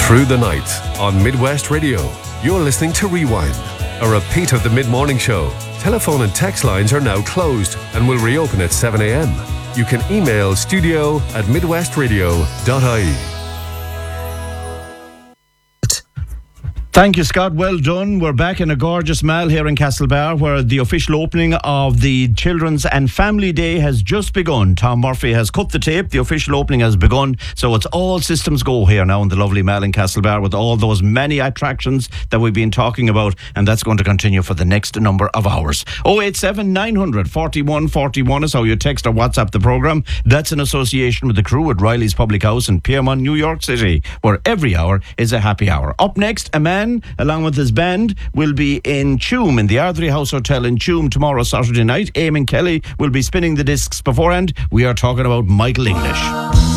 Through the night on Midwest Radio, you're listening to Rewind, a repeat of the mid-morning show. Telephone and text lines are now closed and will reopen at 7 a.m. You can email studio@midwestradio.ie. Thank you, Scott. Well done. We're back in a gorgeous mall here in Castlebar, where the official opening of the Children's and Family Day has just begun. Tom Murphy has cut the tape. The official opening has begun. So it's all systems go here now in the lovely mall in Castlebar, with all those many attractions that we've been talking about. And that's going to continue for the next number of hours. 087 900 41 41 is how you text or WhatsApp the programme. That's in association with the crew at Riley's Public House in Piermont, New York City, where every hour is a happy hour. Up next, a man along with his band will be in Tuam in the Ardrey House Hotel in Tuam tomorrow, Saturday night. Eamon Kelly will be spinning the discs beforehand. We are talking about Michael English.